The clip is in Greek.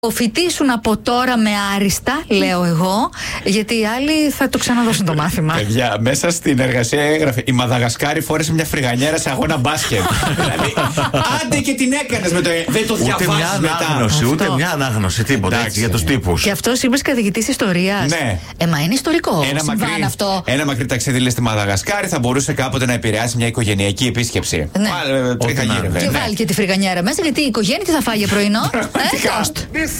Φοιτήσουν από τώρα με άριστα, λέω εγώ, γιατί οι άλλοι θα το ξαναδώσουν το μάθημα. Παιδιά, μέσα στην εργασία έγραφε η Μαδαγασκάρη φόρεσε μια φρυγανιέρα σε αγώνα μπάσκετ. Δηλαδή, άντε και την έκανες με το. Δεν το διαβάζεις μετά. Ούτε μια ανάγνωση, τίποτα έτσι, για τους τύπους. Και αυτός είπες καθηγητής ιστορίας. Ναι. Μα είναι ιστορικό. Ένα μακρύ ταξίδι, λέει, στη Μαδαγασκάρη θα μπορούσε κάποτε να επηρεάσει μια οικογενειακή επίσκεψη. Ναι. Και βάλει και τη φρυγανιέρα μέσα, γιατί η οικογένεια τι θα φάει για πρωινό.